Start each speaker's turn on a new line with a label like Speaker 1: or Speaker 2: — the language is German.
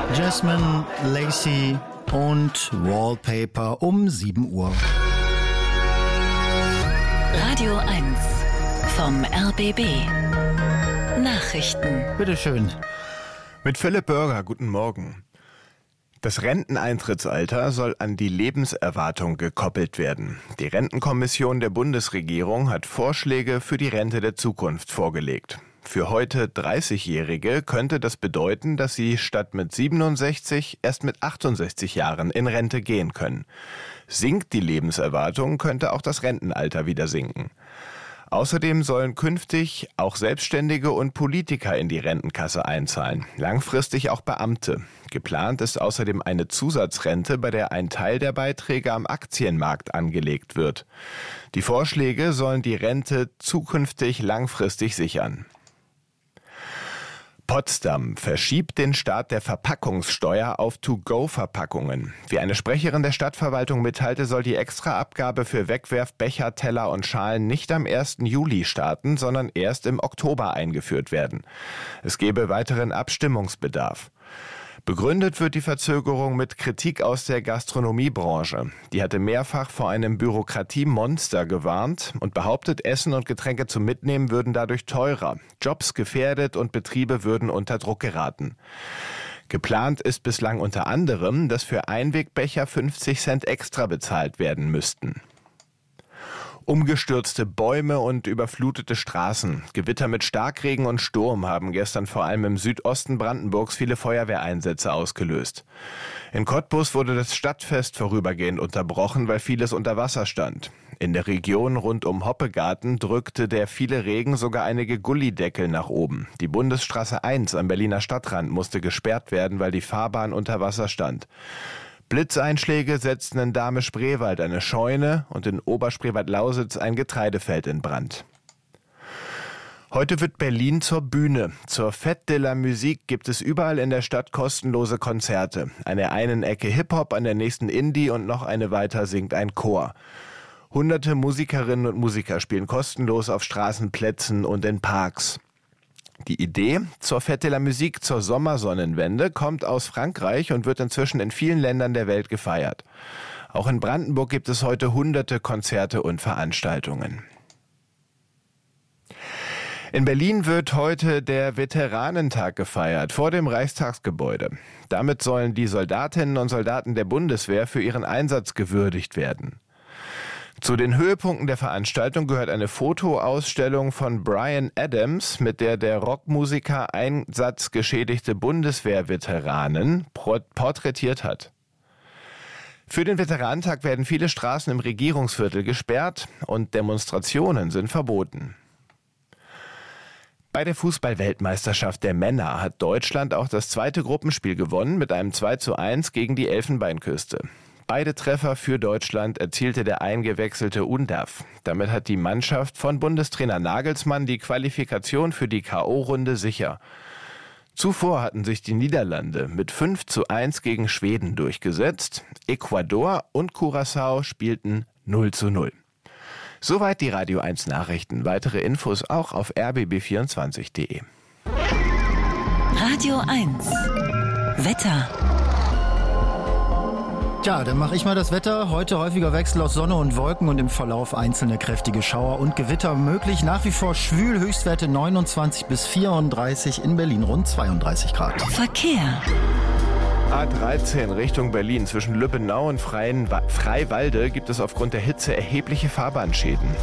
Speaker 1: Jasmine, Lacey und Wallpaper um 7 Uhr.
Speaker 2: Radio 1 vom RBB. Nachrichten.
Speaker 1: Bitteschön.
Speaker 3: Mit Philipp Bürger, guten Morgen. Das Renteneintrittsalter soll an die Lebenserwartung gekoppelt werden. Die Rentenkommission der Bundesregierung hat Vorschläge für die Rente der Zukunft vorgelegt. Für heute 30-Jährige könnte das bedeuten, dass sie statt mit 67 erst mit 68 Jahren in Rente gehen können. Sinkt die Lebenserwartung, könnte auch das Rentenalter wieder sinken. Außerdem sollen künftig auch Selbstständige und Politiker in die Rentenkasse einzahlen, langfristig auch Beamte. Geplant ist außerdem eine Zusatzrente, bei der ein Teil der Beiträge am Aktienmarkt angelegt wird. Die Vorschläge sollen die Rente zukünftig langfristig sichern. Potsdam verschiebt den Start der Verpackungssteuer auf To-Go-Verpackungen. Wie eine Sprecherin der Stadtverwaltung mitteilte, soll die Extraabgabe für Wegwerfbecher, Teller und Schalen nicht am 1. Juli starten, sondern erst im Oktober eingeführt werden. Es gebe weiteren Abstimmungsbedarf. Begründet wird die Verzögerung mit Kritik aus der Gastronomiebranche. Die hatte mehrfach vor einem Bürokratiemonster gewarnt und behauptet, Essen und Getränke zum Mitnehmen würden dadurch teurer, Jobs gefährdet und Betriebe würden unter Druck geraten. Geplant ist bislang unter anderem, dass für Einwegbecher 50 Cent extra bezahlt werden müssten. Umgestürzte Bäume und überflutete Straßen. Gewitter mit Starkregen und Sturm haben gestern vor allem im Südosten Brandenburgs viele Feuerwehreinsätze ausgelöst. In Cottbus wurde das Stadtfest vorübergehend unterbrochen, weil vieles unter Wasser stand. In der Region rund um Hoppegarten drückte der viele Regen sogar einige Gullideckel nach oben. Die Bundesstraße 1 am Berliner Stadtrand musste gesperrt werden, weil die Fahrbahn unter Wasser stand. Blitzeinschläge setzten in Dahme-Spreewald eine Scheune und in Oberspreewald-Lausitz ein Getreidefeld in Brand. Heute wird Berlin zur Bühne. Zur Fête de la Musique gibt es überall in der Stadt kostenlose Konzerte. An der einen Ecke Hip-Hop, an der nächsten Indie und noch eine weiter singt ein Chor. Hunderte Musikerinnen und Musiker spielen kostenlos auf Straßenplätzen und in Parks. Die Idee zur Fête de la Musique zur Sommersonnenwende kommt aus Frankreich und wird inzwischen in vielen Ländern der Welt gefeiert. Auch in Brandenburg gibt es heute hunderte Konzerte und Veranstaltungen. In Berlin wird heute der Veteranentag gefeiert, vor dem Reichstagsgebäude. Damit sollen die Soldatinnen und Soldaten der Bundeswehr für ihren Einsatz gewürdigt werden. Zu den Höhepunkten der Veranstaltung gehört eine Fotoausstellung von Bryan Adams, mit der der Rockmusiker einsatzgeschädigte Bundeswehrveteranen porträtiert hat. Für den Veteranentag werden viele Straßen im Regierungsviertel gesperrt und Demonstrationen sind verboten. Bei der Fußball-Weltmeisterschaft der Männer hat Deutschland auch das zweite Gruppenspiel gewonnen mit einem 2:1 gegen die Elfenbeinküste. Beide Treffer für Deutschland erzielte der eingewechselte Undav. Damit hat die Mannschaft von Bundestrainer Nagelsmann die Qualifikation für die K.O.-Runde sicher. Zuvor hatten sich die Niederlande mit 5:1 gegen Schweden durchgesetzt. Ecuador und Curaçao spielten 0:0. Soweit die Radio 1 Nachrichten. Weitere Infos auch auf rbb24.de.
Speaker 2: Radio 1 Wetter.
Speaker 1: Ja, dann mache ich mal das Wetter. Heute häufiger Wechsel aus Sonne und Wolken und im Verlauf einzelne kräftige Schauer und Gewitter möglich. Nach wie vor schwül, Höchstwerte 29 bis 34, in Berlin rund 32 Grad.
Speaker 2: Verkehr.
Speaker 3: A13 Richtung Berlin zwischen Lübbenau und Freiwalde gibt es aufgrund der Hitze erhebliche Fahrbahnschäden.